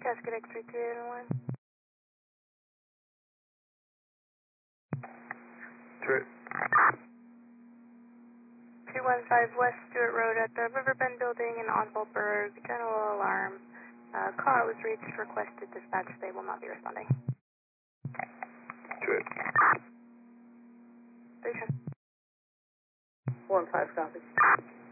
Cascade X-ray 281. True. 215 West Stewart Road at the Riverbend Building in Oswaldburg. General alarm. Call was reached. Requested dispatch. They will not be responding. True. Station. 1-5 copy.